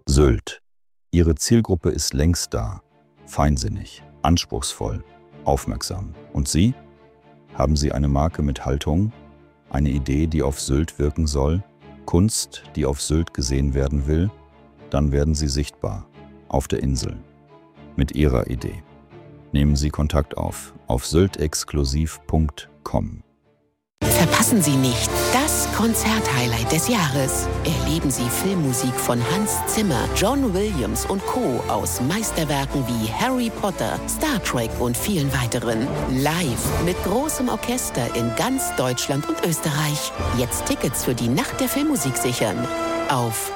Sylt. Ihre Zielgruppe ist längst da. Feinsinnig, anspruchsvoll, aufmerksam. Und Sie? Haben Sie eine Marke mit Haltung? Eine Idee, die auf Sylt wirken soll? Kunst, die auf Sylt gesehen werden will? Dann werden Sie sichtbar. Auf der Insel. Mit Ihrer Idee. Nehmen Sie Kontakt auf syltexklusiv.com. Verpassen Sie nicht das Konzerthighlight des Jahres. Erleben Sie Filmmusik von Hans Zimmer, John Williams und Co. aus Meisterwerken wie Harry Potter, Star Trek und vielen weiteren. Live mit großem Orchester in ganz Deutschland und Österreich. Jetzt Tickets für die Nacht der Filmmusik sichern. Auf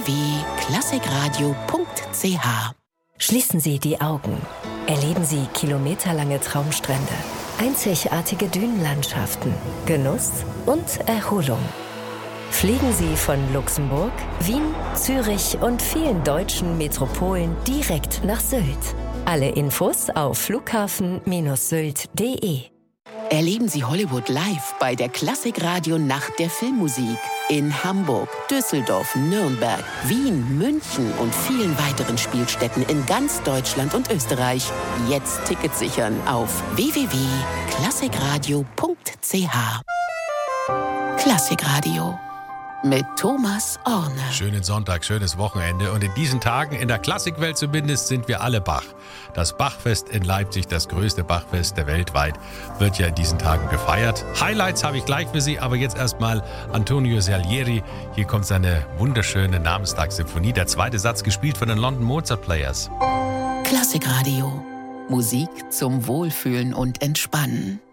www.klassikradio.ch. Schließen Sie die Augen. Erleben Sie kilometerlange Traumstrände, einzigartige Dünenlandschaften, Genuss und Erholung. Fliegen Sie von Luxemburg, Wien, Zürich und vielen deutschen Metropolen direkt nach Sylt. Alle Infos auf flughafen-sylt.de. Erleben Sie Hollywood live bei der Klassikradio Nacht der Filmmusik in Hamburg, Düsseldorf, Nürnberg, Wien, München und vielen weiteren Spielstätten in ganz Deutschland und Österreich. Jetzt Tickets sichern auf www.klassikradio.ch. Klassikradio mit Thomas Orne. Schönen Sonntag, schönes Wochenende. Und in diesen Tagen, in der Klassikwelt zumindest, sind wir alle Bach. Das Bachfest in Leipzig, das größte Bachfest der weltweit, wird ja in diesen Tagen gefeiert. Highlights habe ich gleich für Sie, aber jetzt erstmal Antonio Salieri. Hier kommt seine wunderschöne Namenstagssymphonie. Der zweite Satz gespielt von den London Mozart Players. Klassikradio. Musik zum Wohlfühlen und Entspannen.